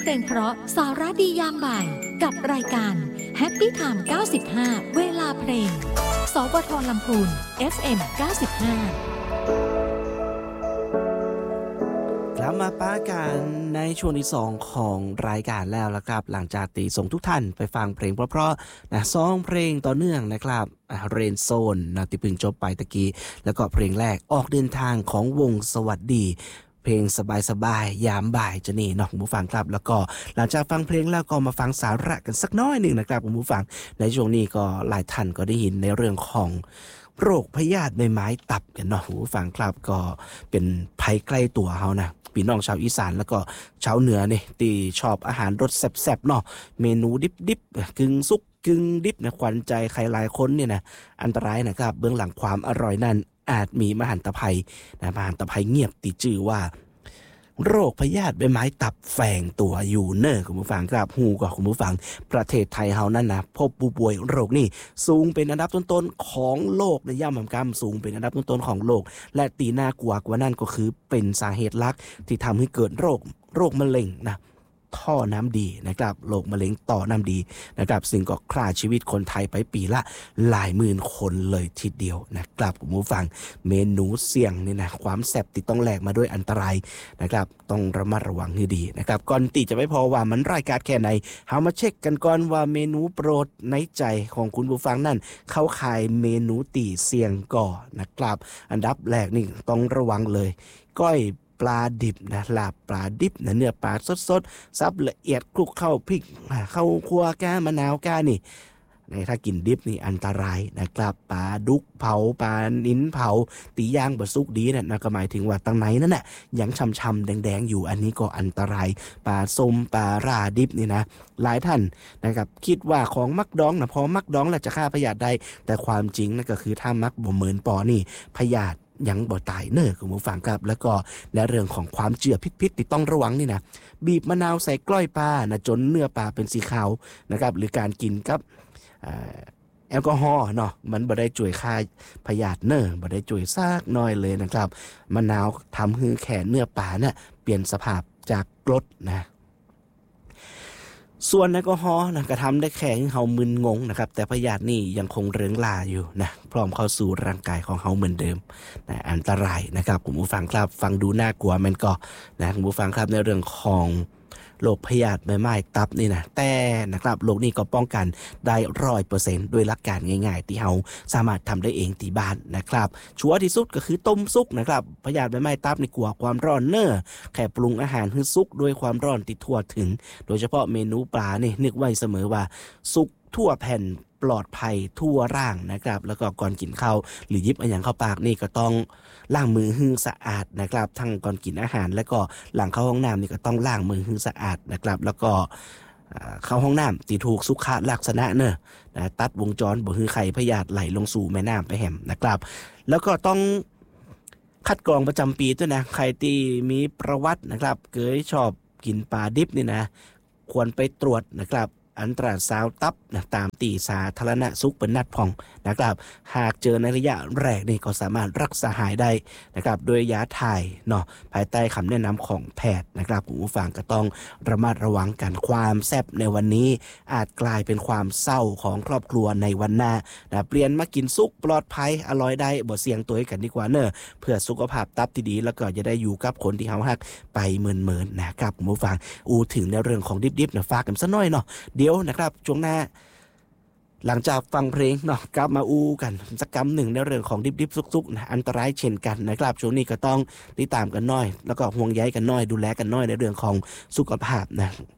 เพลงเพราะสาระดียามบ่ายกับรายการ Happy Time 95 เวลาเพลงสวท.ลำพูน FM 95 กลับมาป้ากันในช่วงที่2ของรายการแล้วละครับหลังจากตีส่งทุกท่านไปฟังเพลงเพราะๆนะ2เพลงต่อเนื่องนะครับเรนโซนนะที่เพิ่งจบไปตะกี้แล้วก็เพลงแรกออกเดินทางของวงสวัสดีเพลงสบายๆยามบ่ายจะนี่เนาะคุณผู้ฟังครับแล้วก็หลังจากฟังเพลงแล้วก็มาฟังสาระกันสักน้อยหนึ่งนะครับคุณผู้ฟังในช่วงนี้ก็หลายท่านก็ได้ยินในเรื่องของโรคพยาธิใบไม้ตับกันเนาะคุณผู้ฟังครับก็เป็นภัยใกล้ตัวเฮานะพี่น้องชาวอีสานแล้วก็ชาวเหนือนี่ที่ชอบอาหารรสแซ่บๆเนาะเมนูดิบๆกึ่งสุกกึ่งดิบนะขวัญใจใครหลายคนเนี่ยนะอันตรายนะครับเบื้องหลังความอร่อยนั้นอาจมีมหันตภัยนะมหันตภัยเงียบติดชื่อว่าโรคพยาธิใบไม้ตับแฝงตัวอยู่เนอะคุณผู้ฟังครับฮู้ก็คุณผู้ฟังประเทศไทยเฮานั่นนะพบผู้ป่วยโรคนี้สูงเป็นอันดับต้นๆของโลกในย่ำกำสูงเป็นอันดับต้นๆของโลกและตีน่ากลัวกว่านั้นก็คือเป็นสาเหตุหลักที่ทำให้เกิดโรคมะเร็งนะท่อน้ำดีนะครับโรคมะเร็งต่อน้ำดีนะครับซึ่งก็ฆ่าชีวิตคนไทยไปปีละหลายหมื่นคนเลยทีเดียวนะครับคุณผู้ฟังเมนูเสี่ยงนี่นะความแซ่บที่ต้องแลกมาด้วยอันตรายนะครับต้องระมัดระวังให้ดีนะครับก่อนที่จะไม่พอว่ามันร้ายกาจแค่ไหนเฮามาเช็คกันก่อนว่าเมนูโปรดในใจของคุณผู้ฟังนั่นเข้าข่ายเมนูตีเสี่ยงก่อนะครับอันดับแรกนี่ต้องระวังเลยก้อยปลาดิบนะลาบปลาดิบนะเนื้อปลาสดๆซับละเอียดคลุกเข้าพริกเข้าคั่วก้ามะนาวก้านี่ถ้ากินดิบนี่อันตรายนะครับปลาดุกเผาปลานิ้นเผาตีย่างบะสุกดีนะก็หมายถึงว่าตั้งไหนนั่นน่ะยังช่ำๆแดงๆอยู่อันนี้ก็อันตรายปลาส้มปลาราดิบนี่นะหลายท่านนะครับคิดว่าของมักดองนะพอมักดองแล้วจะฆ่าพยาธิได้แต่ความจริงนั่นก็คือถ้ามักบ่เหมือนปอนี่พยาธิยังบ่ตายเนอะคุณผู้ฟังครับแล้วก็ในเรื่องของความเจือพิษที่ต้องระวังนี่นะบีบมะนาวใส่กล้อยปลานะจนเนื้อปลาเป็นสีขาวนะครับหรือการกินกับแอลกอฮอล์เนาะมันบ่ได้ช่วยฆ่าพยาธิเนอะบ่ได้ช่วยซากน้อยเลยนะครับมะนาวทำให้แขนเนื้อปลาน่ะเปลี่ยนสภาพจากกรดนะส่วนแอลกอฮอล์นะกระทำได้แค่ให้เฮามึนงงนะครับแต่พยาธินี่ยังคงเรื้องลาอยู่นะพร้อมเข้าสู่ร่างกายของเฮาเหมือนเดิมนะอันตรายนะครับคุณผู้ฟังครับฟังดูน่ากลัวมันก็นะคุณผู้ฟังครับในเรื่องของโรคพยาธิใบไม้ตับนี่นะแต่นะครับโรคนี้ก็ป้องกันได้ 100% ด้วยหลักการง่ายๆที่เฮาสามารถทำได้เองที่บ้านนะครับชัวร์ที่สุดก็คือต้มซุกนะครับพยาธิใบไม้ตับนี่กลัวความร้อนเน้อแค่ปรุงอาหารให้สุกด้วยความร้อนที่ทั่วถึงโดยเฉพาะเมนูปลานี่นึกไว้เสมอว่าสุกทั่วแผ่นปลอดภัยทั่วร่างนะครับแล้วก็ก่อนกินข้าวหรือยิบอะไรอย่างเข้าปากนี่ก็ต้องล้างมือให้สะอาดนะครับทั้งก่อนกินอาหารแล้วก็หลังเข้าห้องน้ำนี่ก็ต้องล้างมือให้สะอาดนะครับแล้วก็เข้าห้องน้ำที่ถูกสุขลักษณะเนอะตัดวงจรบ่ให้ไข่พยาธิไหลลงสู่แม่น้ำไปแหมนะครับแล้วก็ต้องคัดกรองประจำปีด้วยนะใครที่มีประวัตินะครับเคยชอบกินปลาดิบนี่นะควรไปตรวจนะครับอันตราซาวด์ตับนะตามตีสาธารณสุขเป็นนัดพองนะครับหากเจอในระยะแรกนี่ก็สามารถรักษาหายได้นะครับโดยยาถ่ายเนาะภายใต้คำแนะนำของแพทย์นะครับคุณผู้ฟังก็ต้องระมัดระวังกันความแซ่บในวันนี้อาจกลายเป็นความเศร้าของครอบครัวในวันหน้านะเปลี่ยนมากินซุกปลอดภัยอร่อยได้บ่เสี่ยงตัวกันดีกว่าเนอะเพื่อสุขภาพตับที่ดีแล้วก็จะได้อยู่กับคนที่เฮาฮักไปเมินๆนะครับคุณผู้ฟังถึงในเรื่องของดิบๆนะฝากกันซะหน่อยเนาะเดี๋ยวนะครับช่วงหน้าหลังจากฟังเพลงเนาะกลับมากันสักคำหนึ่งในเรื่องของดิบๆซุกๆนะอันตรายเช่นกันนะครับช่วงนี้ก็ต้องติดตามกันหน่อยแล้วก็ห่วงใยกันหน่อยดูแลกันหน่อยในเรื่องของสุขภาพนะ